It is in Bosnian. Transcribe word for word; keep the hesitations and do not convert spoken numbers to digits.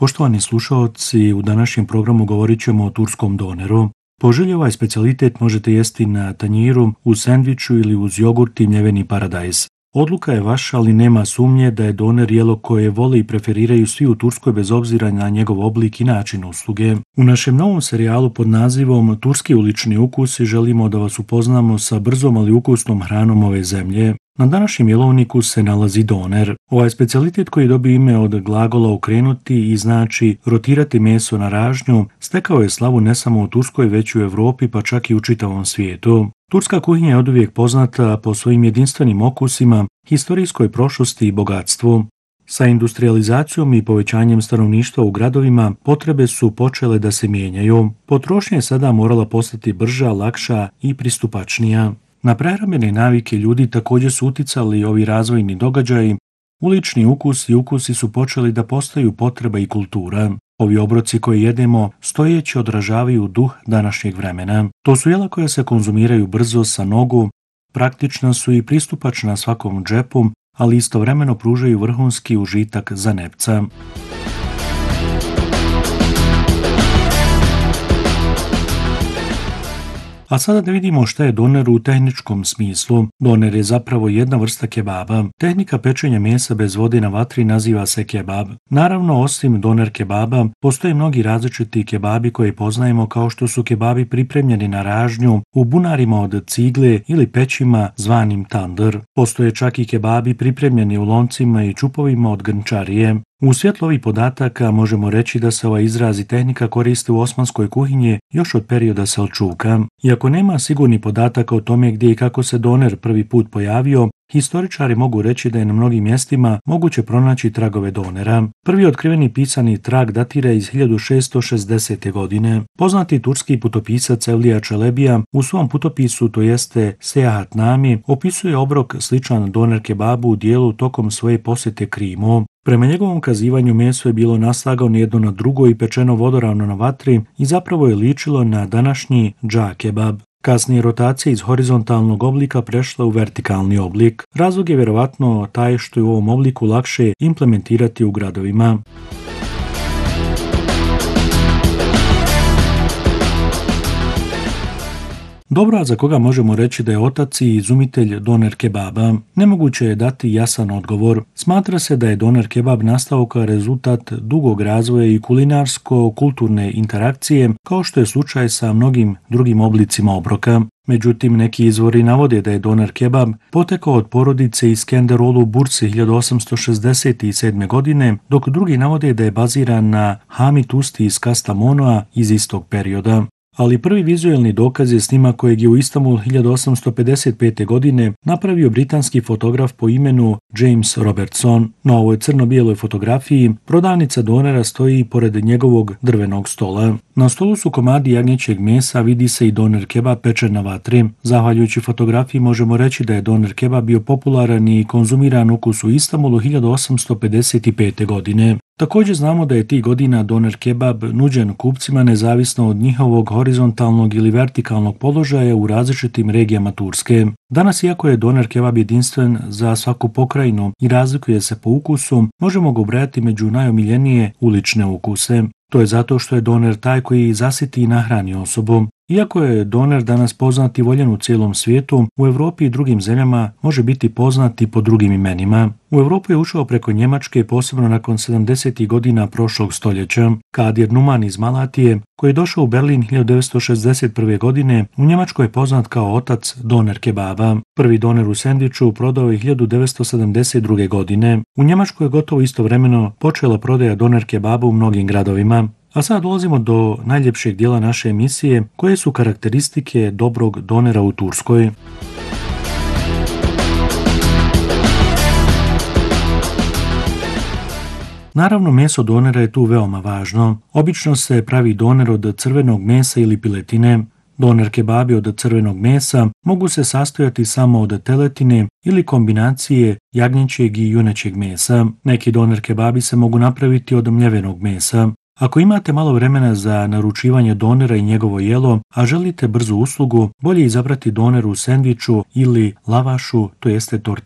Poštovani slušalci, u današnjem programu govorit ćemo o turskom doneru. Po želji ovaj specijalitet možete jesti na tanjiru, u sendviču ili uz jogurt i mljeveni paradajz. Odluka je vaša, ali nema sumnje da je doner jelo koje vole i preferiraju svi u Turskoj bez obzira na njegov oblik i način usluge. U našem novom serijalu pod nazivom Turski ulični ukusi želimo da vas upoznamo sa brzom ali ukusnom hranom ove zemlje. Na današnjem jelovniku se nalazi doner. Ovaj specijalitet koji dobije ime od glagola okrenuti i znači rotirati meso na ražnju, stekao je slavu ne samo u Turskoj već i u Europi pa čak i u čitavom svijetu. Turska kuhinja je oduvijek poznata po svojim jedinstvenim okusima, historijskoj prošlosti i bogatstvu. Sa industrijalizacijom i povećanjem stanovništva u gradovima potrebe su počele da se mijenjaju. Potrošnja je sada morala postati brža, lakša i pristupačnija. Na prehrambene navike ljudi također su uticali ovi razvojni događaji. Ulični ukusi i ukusi su počeli da postaju potreba i kultura. Ovi obroci koje jedemo stojeći odražavaju duh današnjeg vremena. To su jela koja se konzumiraju brzo sa nogu, praktična su i pristupačna svakom džepu, ali istovremeno pružaju vrhunski užitak za nepca. A sada da vidimo šta je doner u tehničkom smislu. Doner je zapravo jedna vrsta kebaba. Tehnika pečenja mesa bez vode na vatri naziva se kebab. Naravno, osim doner kebaba, postoje mnogi različiti kebabi koje poznajemo kao što su kebabi pripremljeni na ražnju, u bunarima od cigle ili pećima zvanim tandır. Postoje čak i kebabi pripremljeni u loncima i čupovima od grnčarije. U svjetlu ovih podataka možemo reći da se ovaj izraz i tehnika koriste u osmanskoj kuhinji još od perioda Selčuka. Iako nema sigurnih podataka o tome gdje i kako se doner prvi put pojavio, historičari mogu reći da je na mnogim mjestima moguće pronaći tragove donera. Prvi otkriveni pisani trag datira iz hiljadu šessto šezdesete. godine. Poznati turski putopisac Evlija Čelebija u svom putopisu, to jeste Sejahatnami, opisuje obrok sličan doner kebabu u dijelu tokom svoje posjete Krimu. Prema njegovom kazivanju meso je bilo naslagano jedno na drugo i pečeno vodoravno na vatri i zapravo je ličilo na današnji dža kebab. Kasnije rotacija iz horizontalnog oblika prešla u vertikalni oblik. Razlog je vjerovatno taj što je u ovom obliku lakše implementirati u gradovima. Dobro, a za koga možemo reći da je otac i izumitelj doner kebaba? Nemoguće je dati jasan odgovor. Smatra se da je doner kebab nastao kao rezultat dugog razvoja i kulinarsko-kulturne interakcije, kao što je slučaj sa mnogim drugim oblicima obroka. Međutim, neki izvori navode da je doner kebab potekao od porodice Iskenderolu Bursi hiljadu osamsto šezdeset sedme. godine, dok drugi navode da je baziran na Hamit Usti iz Kastamonoa iz istog perioda. Ali prvi vizuelni dokaz je snimak kojeg je u Istanbulu hiljadu osamsto pedeset pete. godine napravio britanski fotograf po imenu James Robertson. Na ovoj crno-bijeloj fotografiji prodavnica donera stoji pored njegovog drvenog stola. Na stolu su komadi jagnjećeg mesa, vidi se i doner kebab pečen na vatri. Zahvaljujući fotografiji možemo reći da je doner kebab bio popularan i konzumiran ukus u Istanbulu hiljadu osamsto pedeset pete. godine. Također znamo da je tih godina doner kebab nuđen kupcima nezavisno od njihovog horizontalnog ili vertikalnog položaja u različitim regijama Turske. Danas, iako je doner kebab jedinstven za svaku pokrajinu i razlikuje se po ukusu, možemo ga ubrajati među najomiljenije ulične ukuse. To je zato što je doner taj koji zasiti i nahrani osobu. Iako je doner danas poznat i voljen u cijelom svijetu, u Europi i drugim zemljama može biti poznat i po drugim imenima. U Europu je ušao preko Njemačke, posebno nakon sedamdesetih godina prošlog stoljeća. Kadir Numan iz Malatije, koji je došao u Berlin hiljadu devetsto šezdeset prve. godine, u Njemačkoj je poznat kao otac doner kebaba. Prvi doner u sendviču prodao je hiljadu devetsto sedamdeset druge. godine. U Njemačkoj je gotovo istovremeno počela prodaja doner kebaba u mnogim gradovima. A sad dolazimo do najljepšeg dijela naše emisije, koje su karakteristike dobrog donera u Turskoj. Naravno, meso donera je tu veoma važno. Obično se pravi doner od crvenog mesa ili piletine. Doner kebabi od crvenog mesa mogu se sastojati samo od teletine ili kombinacije jagnjećeg i junećeg mesa. Neki doner kebabi se mogu napraviti od mljevenog mesa. Ako imate malo vremena za naručivanje donera i njegovo jelo, a želite brzu uslugu, bolje izabrati doner u sendviču ili lavašu, to jeste tortilji.